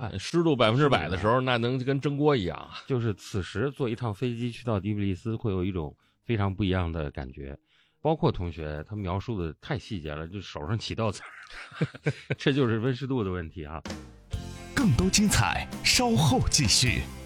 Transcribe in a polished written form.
汗，湿度100%的时候，那能跟蒸锅一样啊。 就是此时坐一趟飞机去到迪比利斯，会有一种非常不一样的感觉。包括同学他描述的太细节了，就手上起痘子这就是温湿度的问题啊。 更多精彩稍后继续。